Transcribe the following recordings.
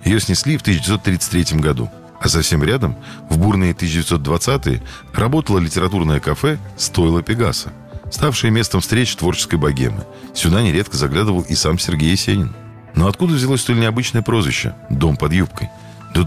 Ее снесли в 1933 году. А совсем рядом, в бурные 1920-е, работало литературное кафе «Стойло Пегаса», ставшее местом встреч творческой богемы. Сюда нередко заглядывал и сам Сергей Есенин. Но откуда взялось столь необычное прозвище «Дом под юбкой»? До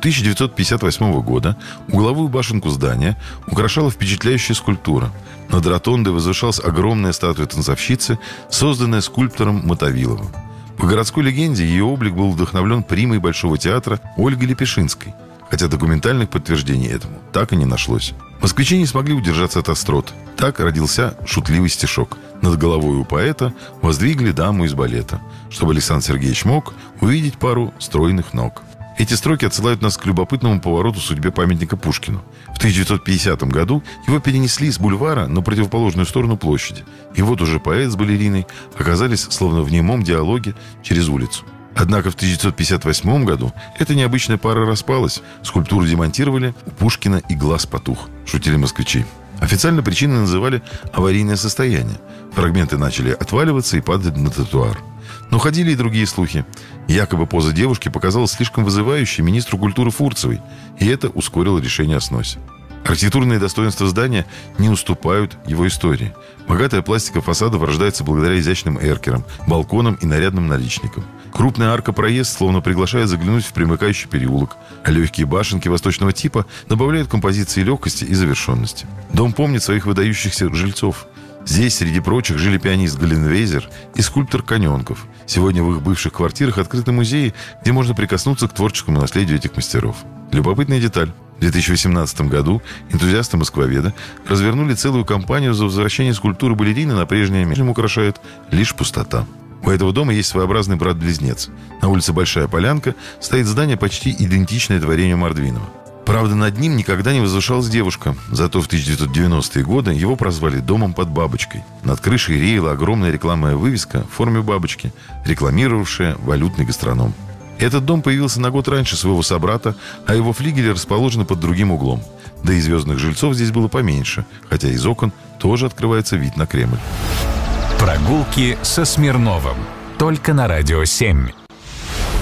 1958 года угловую башенку здания украшала впечатляющая скульптура. Над ротондой возвышалась огромная статуя танцовщицы, созданная скульптором Мотовиловым. По городской легенде, ее облик был вдохновлен примой Большого театра Ольгой Лепешинской, хотя документальных подтверждений этому так и не нашлось. Москвичи не смогли удержаться от острот. Так родился шутливый стишок. Над головой у поэта воздвигли даму из балета, чтобы Александр Сергеевич мог увидеть пару стройных ног. Эти строки отсылают нас к любопытному повороту в судьбе памятника Пушкину. В 1950 году его перенесли с бульвара на противоположную сторону площади. И вот уже поэт с балериной оказались словно в немом диалоге через улицу. Однако в 1958 году эта необычная пара распалась. Скульптуру демонтировали, у Пушкина и глаз потух, шутили москвичи. Официально причиной называли аварийное состояние. Фрагменты начали отваливаться и падать на тротуар. Но ходили и другие слухи. Якобы поза девушки показалась слишком вызывающей министру культуры Фурцевой, и это ускорило решение о сносе. Архитектурные достоинства здания не уступают его истории. Богатая пластика фасадов рождается благодаря изящным эркерам, балконам и нарядным наличникам. Крупная арка-проезд словно приглашает заглянуть в примыкающий переулок, а легкие башенки восточного типа добавляют композиции легкости и завершенности. Дом помнит своих выдающихся жильцов. Здесь, среди прочих, жили пианист Галленвейзер и скульптор Каненков. Сегодня в их бывших квартирах открыты музеи, где можно прикоснуться к творческому наследию этих мастеров. Любопытная деталь. В 2018 году энтузиасты-москвоведы развернули целую кампанию за возвращение скульптуры балерины на прежнее место. Им украшает лишь пустота. У этого дома есть своеобразный брат-близнец. На улице Большая Полянка стоит здание, почти идентичное творению Мордвинова. Правда, над ним никогда не возвышалась девушка. Зато в 1990-е годы его прозвали «Домом под бабочкой». Над крышей реяла огромная рекламная вывеска в форме бабочки, рекламировавшая валютный гастроном. Этот дом появился на год раньше своего собрата, а его флигели расположены под другим углом. Да и звездных жильцов здесь было поменьше, хотя из окон тоже открывается вид на Кремль. Прогулки со Смирновым. Только на Радио 7.